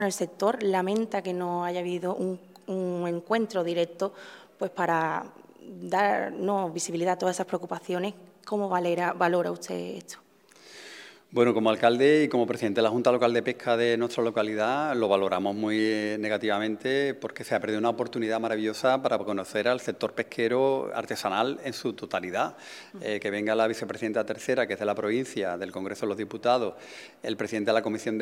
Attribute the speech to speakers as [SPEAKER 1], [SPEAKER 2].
[SPEAKER 1] El sector lamenta que no haya habido un encuentro directo pues para dar visibilidad a todas esas preocupaciones. ¿Cómo valora usted esto?
[SPEAKER 2] Bueno, como alcalde y como presidente de la Junta Local de Pesca de nuestra localidad, lo valoramos muy negativamente porque se ha perdido una oportunidad maravillosa para conocer al sector pesquero artesanal en su totalidad. Que venga la vicepresidenta tercera, que es de la provincia, del Congreso de los Diputados, el presidente de la Comisión de